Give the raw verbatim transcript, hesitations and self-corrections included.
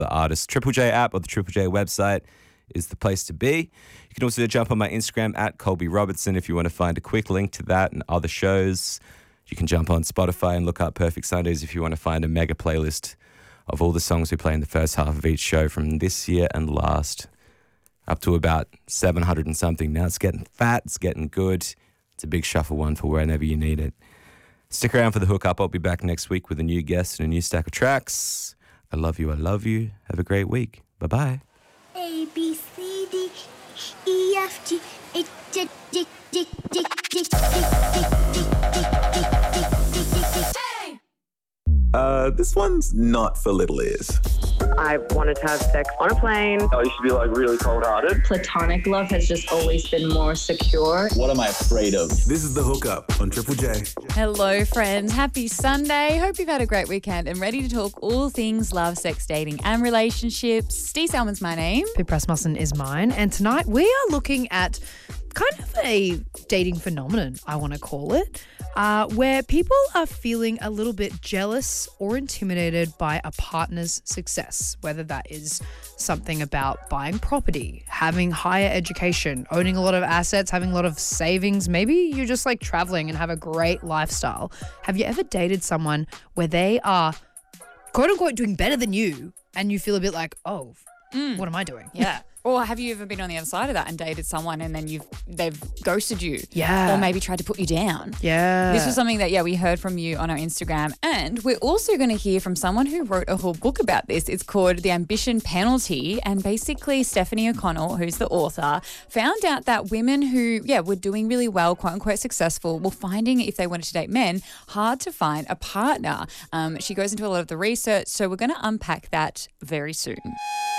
the artist. Triple J app or the Triple J website is the place to be. You can also jump on my Instagram at Colby Robertson if you want to find a quick link to that and other shows. You can jump on Spotify and look up Perfect Sundays if you want to find a mega playlist of all the songs we play in the first half of each show from this year and last, up to about seven hundred and something. Now it's getting fat, it's getting good. It's a big shuffle one for whenever you need it. Stick around for the hookup. I'll be back next week with a new guest and a new stack of tracks. I love you, I love you. Have a great week. Bye-bye. A, B, C, D, E, F, G, H, J, J, J, J, J, Uh, this one's not for little ears. I wanted to have sex on a plane. I used to be like really cold-hearted. Platonic love has just always been more secure. What am I afraid of? This is The Hookup on Triple J. Hello, friends. Happy Sunday. Hope you've had a great weekend and ready to talk all things love, sex, dating and relationships. Steve Salmon's my name. Pip Rasmussen is mine. And tonight we are looking at kind of a dating phenomenon, I want to call it, uh, where people are feeling a little bit jealous or intimidated by a partner's success, whether that is something about buying property, having higher education, owning a lot of assets, having a lot of savings. Maybe you're just like traveling and have a great lifestyle. Have you ever dated someone where they are quote unquote doing better than you and you feel a bit like, oh, mm. what am I doing? Yeah. Or have you ever been on the other side of that and dated someone and then you've they've ghosted you? Yeah. Or maybe tried to put you down? Yeah. This was something that, yeah, we heard from you on our Instagram. And we're also going to hear from someone who wrote a whole book about this. It's called The Ambition Penalty. And basically Stephanie O'Connell, who's the author, found out that women who, yeah, were doing really well, quote unquote successful, were finding, if they wanted to date men, hard to find a partner. Um, she goes into a lot of the research. So we're going to unpack that very soon.